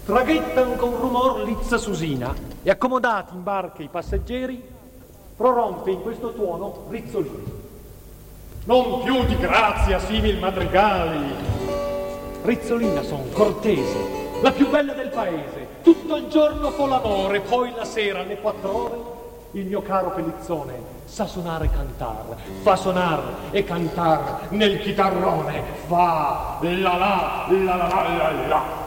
Traghettan con rumor lizza Susina e accomodati in barca i passeggeri, prorompe in questo tuono Rizzolini. Non più di grazia simil madrigali. Rizzolina son cortese, la più bella del paese, tutto il giorno con l'amore, poi la sera alle 4 ore il mio caro Pellizzone sa suonare e cantar, fa suonar e cantar nel chitarrone, fa la la la la la la la.